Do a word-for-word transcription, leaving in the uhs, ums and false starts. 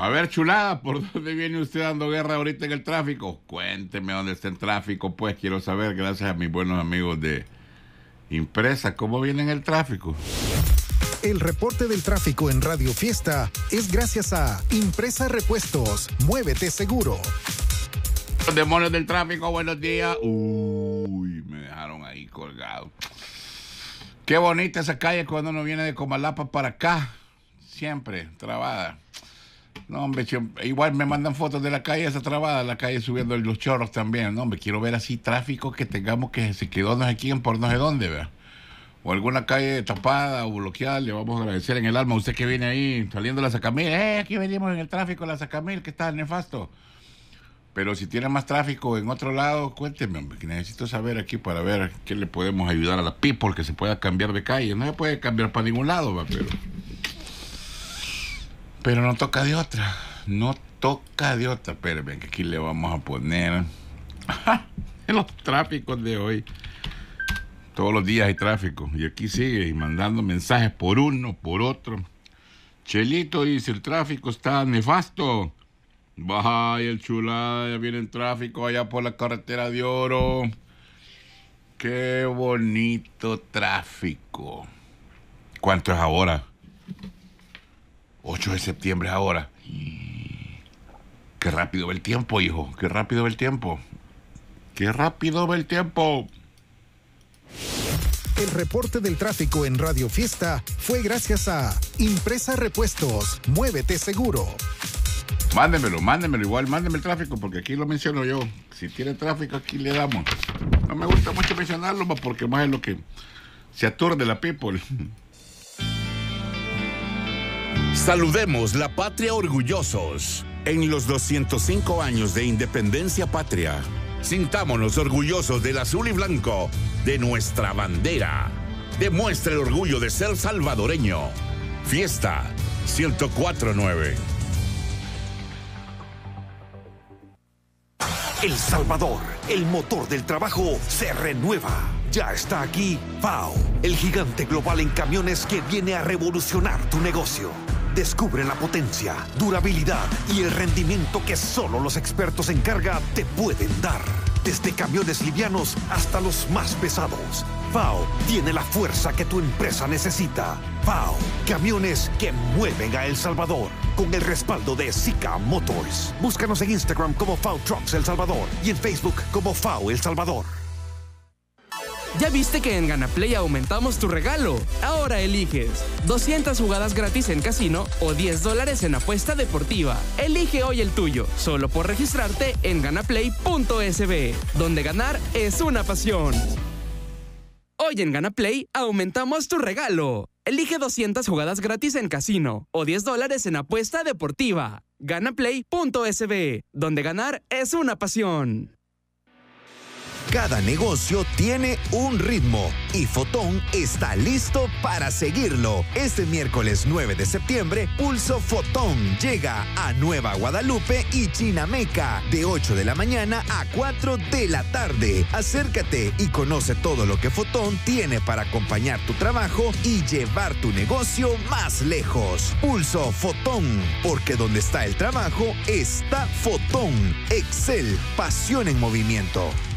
A ver, chulada, ¿por dónde viene usted dando guerra ahorita en el tráfico? Cuénteme dónde está el tráfico, pues quiero saber, gracias a mis buenos amigos de Impresa, ¿cómo viene en el tráfico? El reporte del tráfico en Radio Fiesta es gracias a Impresa Repuestos. Muévete seguro. Los demonios del tráfico, buenos días. Uy, me dejaron ahí colgado. Qué bonita esa calle cuando uno viene de Comalapa para acá. Siempre trabada. No, hombre, igual me mandan fotos de la calle esa trabada, la calle subiendo los chorros también. No, hombre, quiero ver así tráfico que tengamos que se quedó no sé quién por no sé dónde, ¿verdad? O alguna calle tapada o bloqueada, le vamos a agradecer en el alma a usted que viene ahí saliendo de la Sacamil. Eh, aquí venimos en el tráfico de la Sacamil, que está nefasto. Pero si tiene más tráfico en otro lado, cuénteme, hombre, que necesito saber aquí para ver qué le podemos ayudar a la people que se pueda cambiar de calle. No se puede cambiar para ningún lado, ¿va? pero... Pero no toca de otra, no toca de otra. Espérenme, que aquí le vamos a poner en los tráficos de hoy. Todos los días hay tráfico. Y aquí sigue mandando mensajes por uno, por otro. Chelito dice, el tráfico está nefasto. Baja y el chulada, ya viene el tráfico allá por la carretera de Oro. Qué bonito tráfico. ¿Cuánto es ahora? ocho de septiembre ahora. Y... Qué rápido va el tiempo, hijo. Qué rápido va el tiempo. Qué rápido va el tiempo. El reporte del tráfico en Radio Fiesta fue gracias a Impresa Repuestos. Muévete seguro. Mándemelo, mándemelo. Igual mándeme el tráfico porque aquí lo menciono yo. Si tiene tráfico, aquí le damos. No me gusta mucho mencionarlo porque más es lo que se aturde la people. Saludemos la patria orgullosos. En los doscientos cinco años de independencia patria, sintámonos orgullosos del azul y blanco de nuestra bandera. Demuestra el orgullo de ser salvadoreño. Fiesta ciento cuatro punto nueve. El Salvador, el motor del trabajo, se renueva. Ya está aquí F A O, el gigante global en camiones que viene a revolucionar tu negocio. Descubre la potencia, durabilidad y el rendimiento que solo los expertos en carga te pueden dar. Desde camiones livianos hasta los más pesados, F A O tiene la fuerza que tu empresa necesita. F A O, camiones que mueven a El Salvador, con el respaldo de Sika Motors. Búscanos en Instagram como F A O Trucks El Salvador y en Facebook como F A O El Salvador. ¿Ya viste que en GanaPlay aumentamos tu regalo? Ahora eliges doscientas jugadas gratis en casino o diez dólares en apuesta deportiva. Elige hoy el tuyo, solo por registrarte en ganaplay punto es be, donde ganar es una pasión. Hoy en GanaPlay aumentamos tu regalo. Elige doscientas jugadas gratis en casino o diez dólares en apuesta deportiva. ganaplay punto es be, donde ganar es una pasión. Cada negocio tiene un ritmo y Fotón está listo para seguirlo. Este miércoles nueve de septiembre, Pulso Fotón llega a Nueva Guadalupe y Chinameca de ocho de la mañana a cuatro de la tarde. Acércate y conoce todo lo que Fotón tiene para acompañar tu trabajo y llevar tu negocio más lejos. Pulso Fotón, porque donde está el trabajo está Fotón. Excel, pasión en movimiento.